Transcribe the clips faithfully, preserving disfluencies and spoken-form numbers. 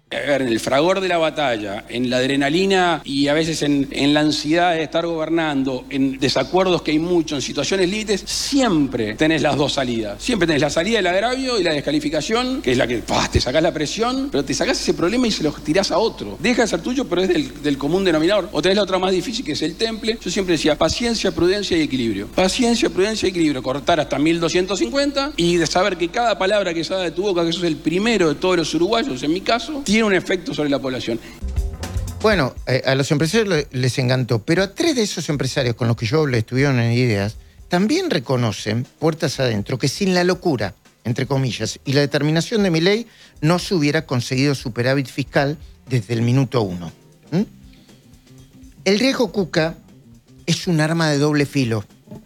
A ver, en el fragor de la batalla, en la adrenalina y a veces en, en la ansiedad de estar gobernando, en desacuerdos que hay mucho, en situaciones límites, siempre tenés las dos salidas. Siempre tenés la salida del agravio y la descalificación, que es la que ¡pah! Te sacás la presión, pero te sacás ese problema y se lo tirás a otro. Deja de ser tuyo, pero es del, del común denominador. O tenés la otra más difícil, que es el temple. Yo siempre decía paciencia, prudencia y equilibrio. Paciencia, prudencia y equilibrio. Cortar hasta mil doscientos cincuenta y de saber que cada palabra que salga de tu boca, que sos el primero de todos los uruguayos, en mi caso, tiene un efecto sobre la población. Bueno, eh, a los empresarios les encantó, pero a tres de esos empresarios con los que yo hablé, estuvieron en Ideas, también reconocen, puertas adentro, que sin la locura, entre comillas, y la determinación de Milei, no se hubiera conseguido superávit fiscal desde el minuto uno. ¿Mm? El riesgo Cuca es un arma de doble filo.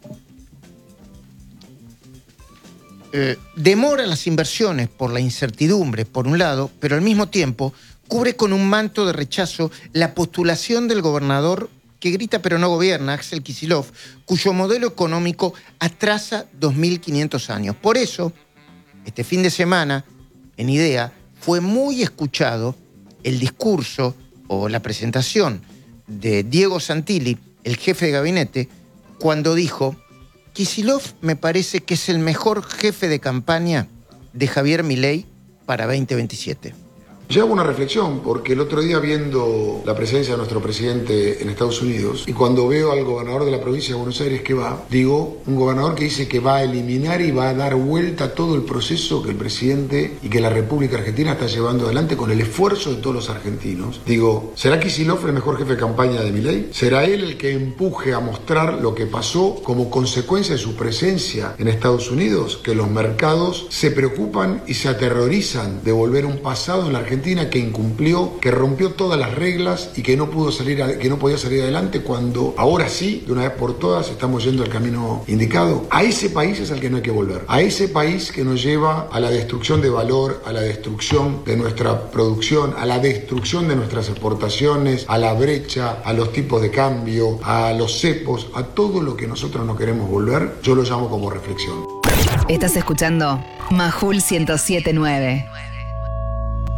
Eh, demora las inversiones por la incertidumbre, por un lado, pero al mismo tiempo cubre con un manto de rechazo la postulación del gobernador que grita pero no gobierna, Axel Kicillof, cuyo modelo económico atrasa dos mil quinientos años. Por eso, este fin de semana, en IDEA, fue muy escuchado el discurso o la presentación de Diego Santilli, el jefe de gabinete, cuando dijo: Kicillof me parece que es el mejor jefe de campaña de Javier Milei para veinte veintisiete. Yo hago una reflexión, porque el otro día viendo la presencia de nuestro presidente en Estados Unidos, y cuando veo al gobernador de la provincia de Buenos Aires que va, digo, un gobernador que dice que va a eliminar y va a dar vuelta a todo el proceso que el presidente y que la República Argentina está llevando adelante con el esfuerzo de todos los argentinos. Digo, ¿será Kicillof el mejor jefe de campaña de Milei? ¿Será él el que empuje a mostrar lo que pasó como consecuencia de su presencia en Estados Unidos? Que los mercados se preocupan y se aterrorizan de volver a un pasado en la Argentina que incumplió, que rompió todas las reglas y que no pudo salir, a, que no podía salir adelante, cuando ahora sí, de una vez por todas, estamos yendo al camino indicado. A ese país es al que no hay que volver. A ese país que nos lleva a la destrucción de valor, a la destrucción de nuestra producción, a la destrucción de nuestras exportaciones, a la brecha, a los tipos de cambio, a los cepos, a todo lo que nosotros no queremos volver. Yo lo llamo como reflexión. Estás escuchando Majul ciento siete punto nueve.